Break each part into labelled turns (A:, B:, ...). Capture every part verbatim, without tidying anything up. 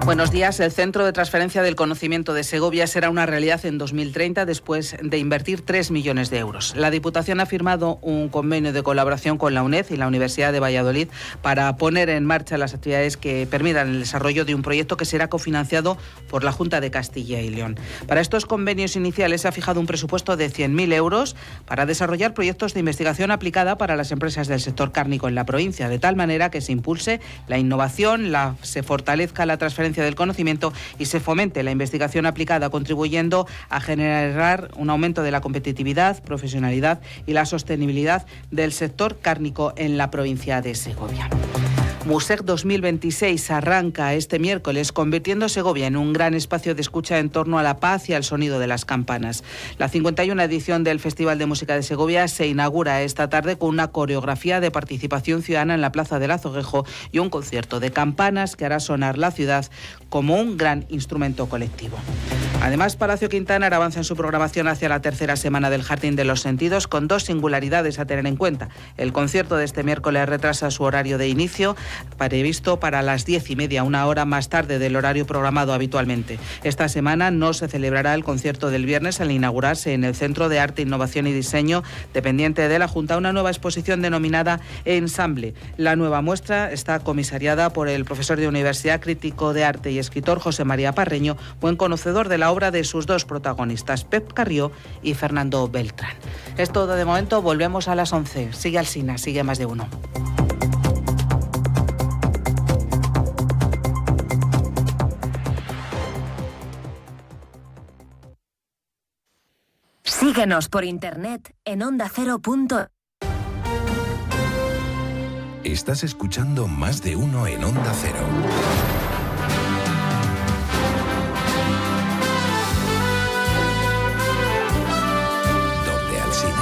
A: Buenos días. El Centro de Transferencia del Conocimiento de Segovia será una realidad en dos mil treinta después de invertir tres millones de euros. La Diputación ha firmado un convenio de colaboración con la UNED y la Universidad de Valladolid para poner en marcha las actividades que permitan el desarrollo de un proyecto que será cofinanciado por la Junta de Castilla y León. Para estos convenios iniciales se ha fijado un presupuesto de cien mil euros para desarrollar proyectos de investigación aplicada para las empresas del sector cárnico en la provincia, de tal manera que se impulse la innovación, la, se fortalezca la transferencia del conocimiento y se fomente la investigación aplicada, contribuyendo a generar un aumento de la competitividad, profesionalidad y la sostenibilidad del sector cárnico en la provincia de Segovia. Musec dos mil veintiséis arranca este miércoles, convirtiendo Segovia en un gran espacio de escucha en torno a la paz y al sonido de las campanas. La cincuenta y una edición del Festival de Música de Segovia se inaugura esta tarde con una coreografía de participación ciudadana en la Plaza del Azoguejo y un concierto de campanas que hará sonar la ciudad como un gran instrumento colectivo. Además, Palacio Quintanar avanza en su programación hacia la tercera semana del Jardín de los Sentidos, con dos singularidades a tener en cuenta. El concierto de este miércoles retrasa su horario de inicio, previsto para las diez y media, una hora más tarde del horario programado habitualmente. Esta semana no se celebrará el concierto del viernes al inaugurarse en el Centro de Arte, Innovación y Diseño, dependiente de la Junta, una nueva exposición denominada Ensamble. La nueva muestra está comisariada por el profesor de universidad, crítico de arte y escritor José María Parreño, buen conocedor de la obra de sus dos protagonistas, Pep Carrió y Fernando Beltrán. Es todo de momento, volvemos a las once. Sigue Alsina, sigue Más de Uno.
B: Síguenos por internet en onda cero punto es.
C: Estás escuchando Más de Uno en Onda Cero. Donde Alsina.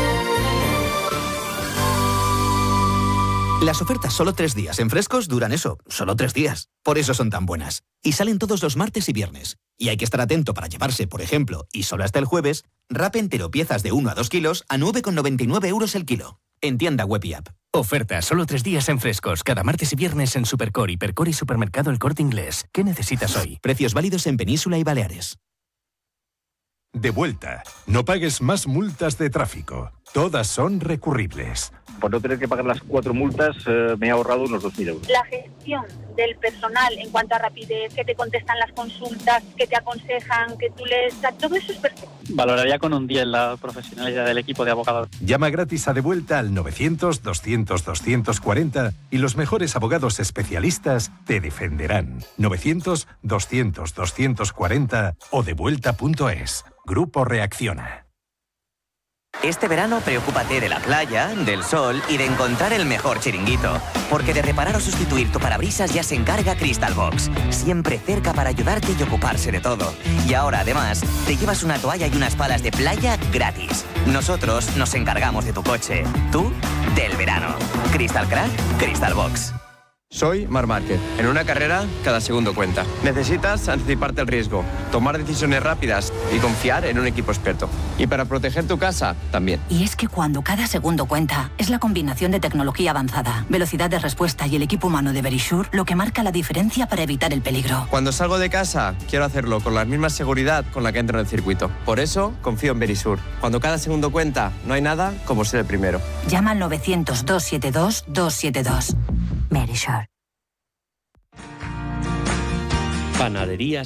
D: Las ofertas solo tres días en Frescos duran eso, solo tres días. Por eso son tan buenas. Y salen todos los martes y viernes. Y hay que estar atento para llevarse, por ejemplo, y solo hasta el jueves, wrap entero piezas de uno a dos kilos a nueve con noventa y nueve euros el kilo. En tienda web y app.
E: Oferta solo tres días en Frescos, cada martes y viernes en Supercore, Hipercore y Supermercado El Corte Inglés. ¿Qué necesitas hoy?
D: Precios válidos en Península y Baleares.
F: De vuelta. No pagues más multas de tráfico. Todas son recurribles.
G: Por no tener que pagar las cuatro multas, eh, me he ahorrado unos dos mil euros.
H: La gestión del personal en cuanto a rapidez, que te contestan las consultas, que te aconsejan, que tú les... Todo eso es perfecto.
I: Valoraría con un diez la profesionalidad del equipo de abogados.
F: Llama gratis a De Vuelta al novecientos, doscientos, doscientos cuarenta y los mejores abogados especialistas te defenderán. novecientos, doscientos, doscientos cuarenta o devuelta punto es. Grupo Reacciona.
J: Este verano preocúpate de la playa, del sol y de encontrar el mejor chiringuito. Porque de reparar o sustituir tu parabrisas ya se encarga Crystal Box. Siempre cerca para ayudarte y ocuparse de todo. Y ahora además te llevas una toalla y unas palas de playa gratis. Nosotros nos encargamos de tu coche. Tú, del verano. Crystal Crack, Crystal Box.
K: Soy Marc Márquez. En una carrera, cada segundo cuenta. Necesitas anticiparte al riesgo, tomar decisiones rápidas y confiar en un equipo experto. Y para proteger tu casa, también.
B: Y es que cuando cada segundo cuenta, es la combinación de tecnología avanzada, velocidad de respuesta y el equipo humano de Verisure lo que marca la diferencia para evitar el peligro.
K: Cuando salgo de casa, quiero hacerlo con la misma seguridad con la que entro en el circuito. Por eso, confío en Verisure. Cuando cada segundo cuenta, no hay nada como ser el primero.
B: Llama al novecientos, doscientos setenta y dos, doscientos setenta y dos. Verisure.
L: Panaderías